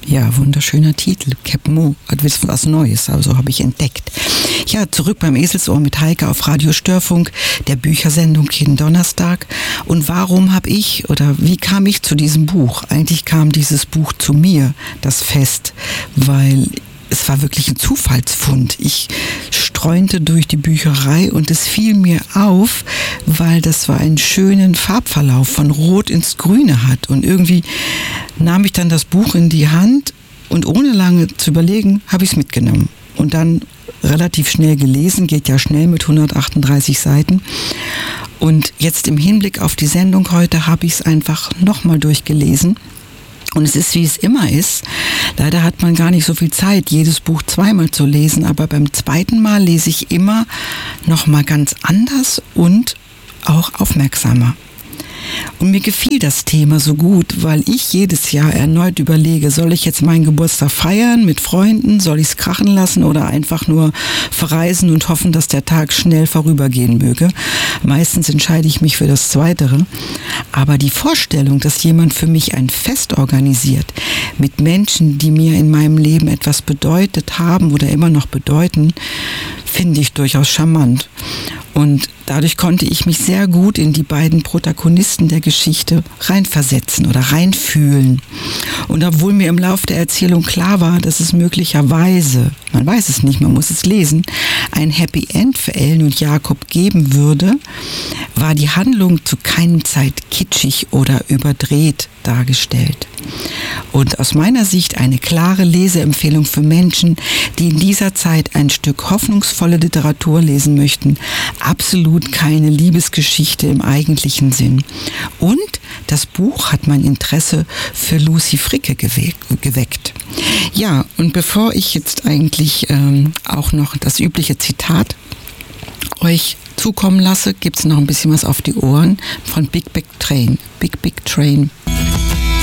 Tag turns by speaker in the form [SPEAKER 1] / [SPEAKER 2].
[SPEAKER 1] Ja, wunderschöner Titel. Captain Mo hat was Neues, also habe ich entdeckt. Ja, zurück beim Eselsohr mit Heike auf Radio Störfunk, der Büchersendung jeden Donnerstag. Und warum habe ich oder wie kam ich zu diesem Buch? Eigentlich kam dieses Buch zu mir, das Fest, weil es war wirklich ein Zufallsfund. Ich streunte durch die Bücherei und es fiel mir auf, weil das war einen schönen Farbverlauf von Rot ins Grüne hat. Und irgendwie nahm ich dann das Buch in die Hand und ohne lange zu überlegen, habe ich es mitgenommen. Und dann relativ schnell gelesen, geht ja schnell mit 138 Seiten. Und jetzt im Hinblick auf die Sendung heute habe ich es einfach nochmal durchgelesen. Und es ist, wie es immer ist. Leider hat man gar nicht so viel Zeit, jedes Buch zweimal zu lesen. Aber beim zweiten Mal lese ich immer noch mal ganz anders und auch aufmerksamer. Und mir gefiel das Thema so gut, weil ich jedes Jahr erneut überlege, soll ich jetzt meinen Geburtstag feiern mit Freunden, soll ich es krachen lassen oder einfach nur verreisen und hoffen, dass der Tag schnell vorübergehen möge. Meistens entscheide ich mich für das Zweitere. Aber die Vorstellung, dass jemand für mich ein Fest organisiert, mit Menschen, die mir in meinem Leben etwas bedeutet haben oder immer noch bedeuten, finde ich durchaus charmant. Und dadurch konnte ich mich sehr gut in die beiden Protagonisten der Geschichte reinversetzen oder reinfühlen. Und obwohl mir im Laufe der Erzählung klar war, dass es möglicherweise, man weiß es nicht, man muss es lesen, ein Happy End für Ellen und Jakob geben würde, war die Handlung zu keinem Zeit kitschig oder überdreht dargestellt. Und aus meiner Sicht eine klare Leseempfehlung für Menschen, die in dieser Zeit ein Stück hoffnungsvolle Literatur lesen möchten. Absolut keine Liebesgeschichte im eigentlichen Sinn. Und das Buch hat mein Interesse für Lucy Fricke geweckt. Ja, und bevor ich jetzt eigentlich auch noch das übliche Zitat euch zukommen lasse, gibt es noch ein bisschen was auf die Ohren von Big Big Train. Big Big Train